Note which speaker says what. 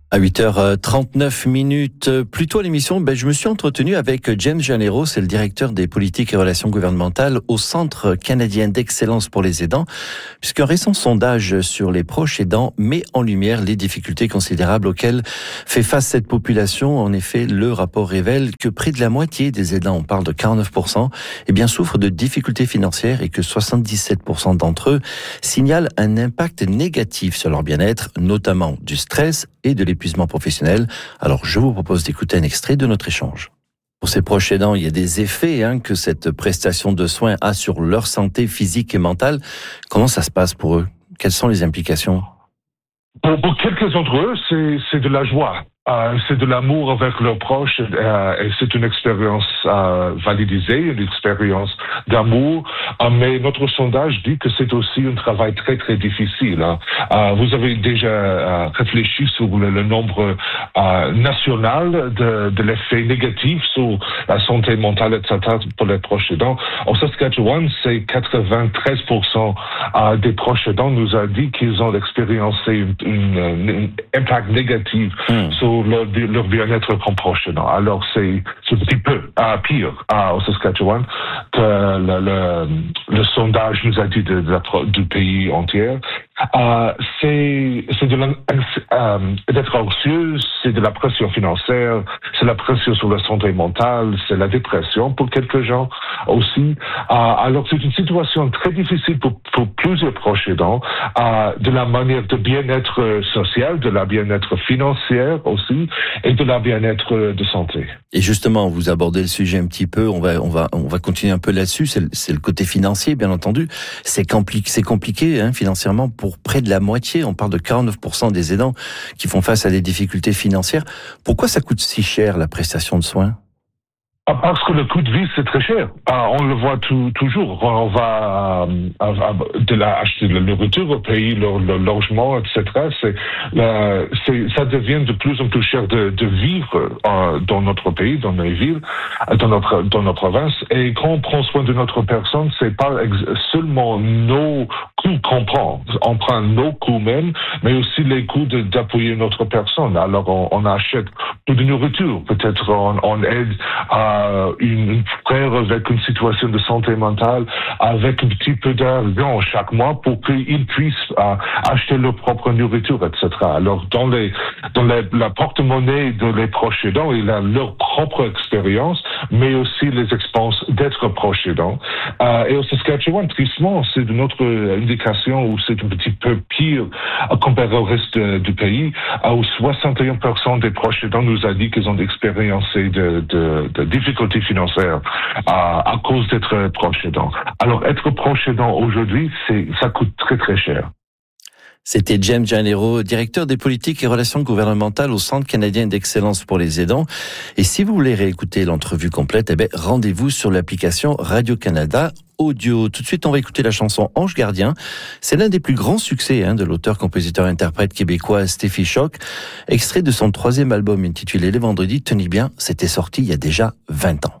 Speaker 1: À 8h39, plus tôt à l'émission, je me suis entretenu avec James Janero, c'est le directeur des politiques et relations gouvernementales au Centre canadien d'excellence pour les aidants, puisqu'un récent sondage sur les proches aidants met en lumière les difficultés considérables auxquelles fait face cette population. En effet, le rapport révèle que près de la moitié des aidants, on parle de 49%, souffrent de difficultés financières et que 77% d'entre eux signalent un impact négatif sur leur bien-être, notamment du stress et de l'épuisement professionnel. Alors, je vous propose d'écouter un extrait de notre échange. Pour ces proches aidants, il y a des effets que cette prestation de soins a sur leur santé physique et mentale. Comment ça se passe pour eux? Quelles sont les implications?
Speaker 2: Pour quelques d'entre eux, c'est de la joie. C'est de l'amour avec leurs proches et c'est une expérience validisée, une expérience d'amour. Mais notre sondage dit que c'est aussi un travail très très difficile. Vous avez déjà réfléchi sur le nombre national de l'effet négatif sur la santé mentale, etc. pour les proches aidants. En Saskatchewan, c'est 93% des proches aidants nous a dit qu'ils ont expériencé un impact négatif sur leur bien-être comme proche aidant. Alors c'est un petit peu pire au Saskatchewan que le sondage nous a dit du pays entier. C'est d'être anxieux, c'est de la pression financière, c'est la pression sur la santé mentale, c'est la dépression pour quelques gens aussi. Alors c'est une situation très difficile pour plusieurs proches aidants, de la manière de bien-être social, de la bien-être financière aussi, et de la bien-être de santé.
Speaker 1: Et justement, vous abordez le sujet un petit peu, on va continuer un peu là-dessus, c'est le côté financier, bien entendu. C'est compliqué financièrement pour près de la moitié, on parle de 49% des aidants qui font face à des difficultés financières. Pourquoi ça coûte si cher la prestation de soins?
Speaker 2: Parce que le coût de vie, c'est très cher. On le voit toujours. On va acheter de la nourriture au pays, le logement, etc. Ça devient de plus en plus cher de vivre dans notre pays, dans nos villes, dans nos provinces. Et quand on prend soin de notre personne, c'est pas seulement nos coûts qu'on prend. On prend nos coûts même, mais aussi les coûts d'appuyer notre personne. Alors on achète plus de nourriture. Peut-être on aide une frère avec une situation de santé mentale avec un petit peu d'argent chaque mois pour qu'ils puissent acheter leur propre nourriture, etc. Alors dans la porte-monnaie de les proches aidants, il a leur propre expérience, mais aussi les expenses d'être proche aidant. Et au Saskatchewan, tristement, c'est une autre indication où c'est un petit peu pire comparé au reste du pays, où 61% des proches aidants nous a dit qu'ils ont expériencé de difficultés financières à cause d'être proche aidant. Alors, être proche aidant aujourd'hui, ça coûte très très cher.
Speaker 1: C'était James Janero, directeur des politiques et relations gouvernementales au Centre canadien d'excellence pour les aidants. Et si vous voulez réécouter l'entrevue complète, rendez-vous sur l'application Radio-Canada Audio. Tout de suite, on va écouter la chanson Ange Gardien. C'est l'un des plus grands succès de l'auteur-compositeur-interprète québécois Steffi Choc, extrait de son 3e album intitulé Les Vendredis. Tenez bien, c'était sorti il y a déjà 20 ans.